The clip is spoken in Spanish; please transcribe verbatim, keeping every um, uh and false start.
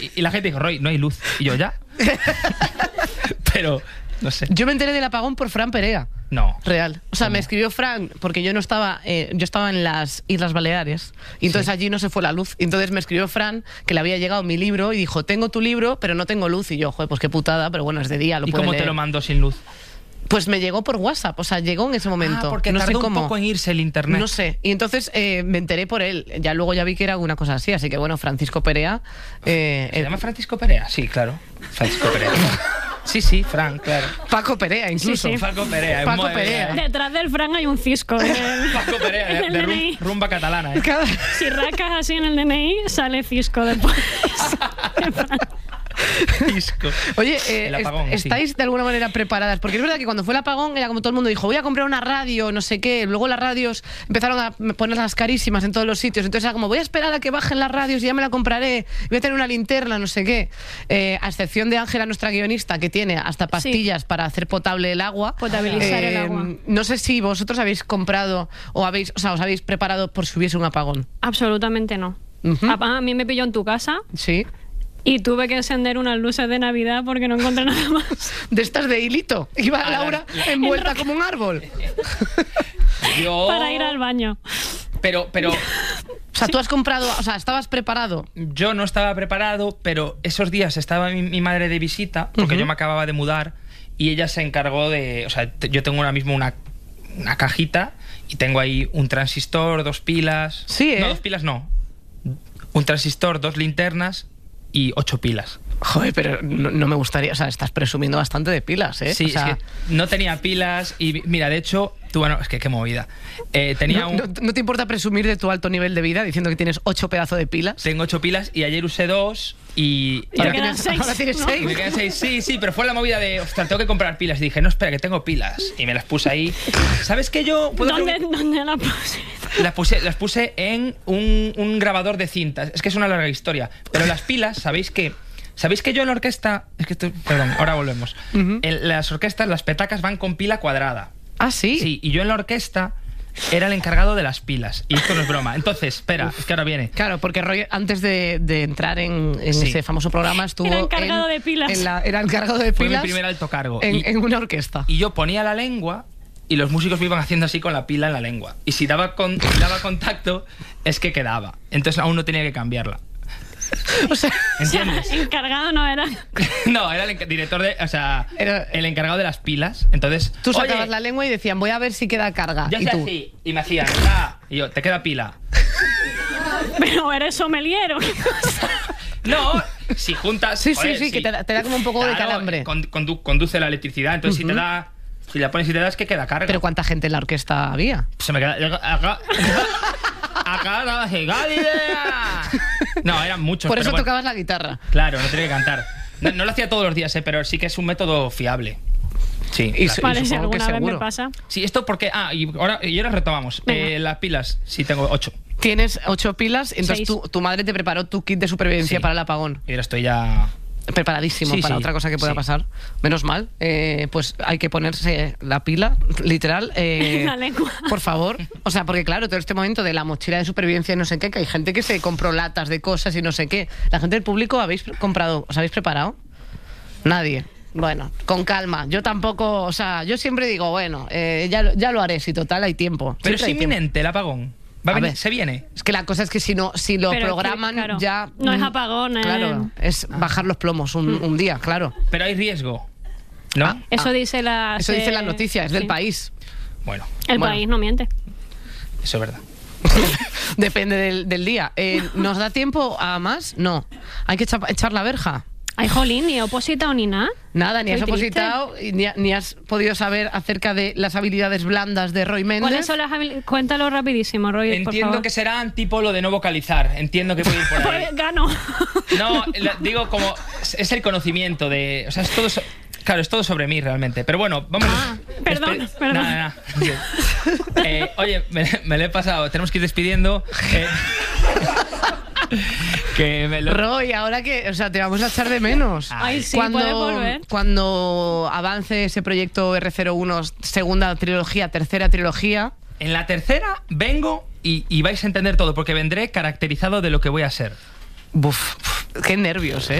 y, y la gente dijo, Roy, no hay luz. Y yo, ¿ya? Pero, no sé. Yo me enteré del apagón por Fran Perea. No. Real. O sea, ¿Cómo? me escribió Fran, porque yo no estaba, eh, yo estaba en las Islas Baleares, y entonces Sí. allí no se fue la luz. Y entonces me escribió Fran que le había llegado mi libro y dijo, tengo tu libro, pero no tengo luz. Y yo, joder, pues qué putada, pero bueno, es de día, lo ¿Y puede cómo leer. te lo mandó sin luz? Pues me llegó por WhatsApp, o sea, llegó en ese momento. Ah, porque no tardó sé un cómo. poco en irse el internet. No sé. Y entonces eh, me enteré por él. Ya luego ya vi que era una cosa así. Así que bueno, Francisco Perea. Eh, ¿Se eh, llama Francisco Perea? Sí, claro. Francisco Perea. Sí, sí, Fran, claro. Paco Perea, incluso. Sí, sí. Paco Perea. Paco madre Perea. mía. Detrás del Fran hay un cisco. En el, Paco Perea, en de, el de D N rum- I. rumba catalana, ¿eh? Cada- Si rascas así en el D N I, sale cisco después. Disco. Oye, eh, El apagón, est- sí. ¿estáis de alguna manera preparadas? Porque es verdad que cuando fue el apagón era como todo el mundo dijo, voy a comprar una radio, no sé qué. Luego las radios empezaron a ponerlas carísimas en todos los sitios. Entonces era como, voy a esperar a que bajen las radios y ya me la compraré. Voy a tener una linterna, no sé qué. Eh, a excepción de Ángela, nuestra guionista, que tiene hasta pastillas para hacer potable el agua. Potabilizar el agua. No sé si vosotros habéis comprado o habéis, o sea, os habéis preparado por si hubiese un apagón. Absolutamente no. Ujú. a, a mí me pilló en tu casa Sí. y tuve que encender unas luces de Navidad porque no encontré nada más. De estas de hilito. Iba Ah, Laura la- la- envuelta como un árbol. Yo... Para ir al baño. Pero, pero O sea, tú has comprado, o sea, estabas preparado. yo no estaba preparado, pero esos días estaba mi, mi madre de visita, porque Ujú. yo me acababa de mudar, y ella se encargó de... O sea, te- yo tengo ahora mismo una, una cajita y tengo ahí un transistor, dos pilas... Sí, ¿eh? No, dos pilas no. Un transistor, dos linternas y ocho pilas. Joder, pero no, no me gustaría, o sea, estás presumiendo bastante de pilas, ¿eh? Sí, o sea, es que no tenía pilas y mira, de hecho, tú, bueno, es que qué movida. Eh, tenía no, un... no- no te importa presumir de tu alto nivel de vida diciendo que tienes ocho pedazos de pilas? Tengo ocho pilas y ayer usé dos y... Y Ahora te quedan tienes- seis, ahora tienes ¿no? seis. Y me quedan seis. Sí, sí, pero fue la movida de, ostras, tengo que comprar pilas. Y dije, no, espera, que tengo pilas. Y me las puse ahí. ¿Sabes qué yo puedo ¿Dónde, hacer un- ¿Dónde la puse? Las puse, las puse en un, un grabador de cintas. Es que es una larga historia. Pero las pilas, ¿sabéis que ¿Sabéis que yo en la orquesta... Es que esto, perdón, ahora volvemos. Ujú. En las orquestas, las petacas van con pila cuadrada. Ah, sí. Sí, y yo en la orquesta era el encargado de las pilas. Y esto no es broma. Entonces, espera, es que ahora viene. Claro, porque Roy, antes de, de entrar en, en Sí. ese famoso programa, estuvo. Era encargado en- de pilas. en la- era encargado de Fue pilas. mi primer alto cargo. En, Y- en una orquesta. Y yo ponía la lengua y los músicos me iban haciendo así con la pila en la lengua. Y si daba, con, si daba contacto, es que quedaba. Entonces aún no tenía que cambiarla. O sea, ¿Entiendes? Encargado no era. No, era el enca- director de... O sea, Era- el encargado de las pilas. Entonces, tú sacabas oye, la lengua y decían, voy a ver si queda carga. yo y hacía tú, así. Y me hacían, ah, y yo, te queda pila. Pero eres sommelier. ¿O qué cosa? No, si juntas... Sí, sí, joder, sí, que te da- te da como un poco de calambre. con- condu- conduce la electricidad. Entonces, si te da... Si la pones y te das, que queda carga. Pero ¿cuánta gente en la orquesta había? Se me queda... Acá... Acá nada, idea. No, eran muchos. Por pero eso bueno. tocabas la guitarra. Claro, no tenía que cantar. No, no lo hacía todos los días, eh, pero sí que es un método fiable. Sí. Y claro. su- Vale, si supongo que alguna vez me seguro. pasa. Sí, esto porque... Ah, y ahora, y ahora retomamos. Venga. Eh, las pilas, sí, tengo ocho. Tienes ocho pilas, entonces Seis. tu, tu madre te preparó tu kit de supervivencia Sí. para el apagón. Y ahora estoy ya... Preparadísimo Sí, para sí, otra cosa que pueda sí. pasar. Menos mal. Eh, pues hay que ponerse la pila, literal. eh, La lengua. Por favor. O sea, porque claro, todo este momento de la mochila de supervivencia y no sé qué, que hay gente que se compró latas de cosas y no sé qué. La gente del público, ¿habéis comprado? ¿Os habéis preparado? Nadie. Bueno, con calma. Yo tampoco, o sea, yo siempre digo, bueno, eh, ya, lo- ya lo haré, si total hay tiempo. Pero es Siempre hay tiempo. inminente el apagón. Va a A venir- ver. se viene. Es que la cosa es que si no, si lo Pero es que, programan claro, ya. no es mm, apagón, eh. Claro, es bajar los plomos un, un día, claro. Pero hay riesgo. ¿No? Ah. Eso dice la. Eso dice se- la noticia, es del sí. país. Bueno, El Bueno. país no miente. eso es verdad. Depende del, del día. Eh, ¿Nos da tiempo a más? No. ¿Hay que echa- echar la verja? Ay, jolín, ni opositado ni nada. Nada, ni Muy has triste. opositado y ni, ha- ni has podido saber acerca de las habilidades blandas de Roy Méndez. ¿Cuáles son las habil- Cuéntalo rapidísimo, Roy, por Entiendo favor. que serán tipo lo de no vocalizar. Entiendo que voy a ir por ahí. Pues gano. No, la- digo como es- es el conocimiento de, o sea, es todo so- claro, es todo sobre mí realmente. Pero bueno, vamos. Ah, perdón, Espe- perdón. Nada, nada. Sí. Eh, oye, me, me lo he pasado. Tenemos que ir despidiendo. Eh, que me lo- Roy, ahora que, o sea, te vamos a echar de menos. Ay, sí, puedes volver. Cuando avance ese proyecto R cero uno, segunda trilogía, tercera trilogía, En la tercera vengo y, y vais a entender todo porque vendré caracterizado de lo que voy a ser. buf, qué nervios, ¿eh?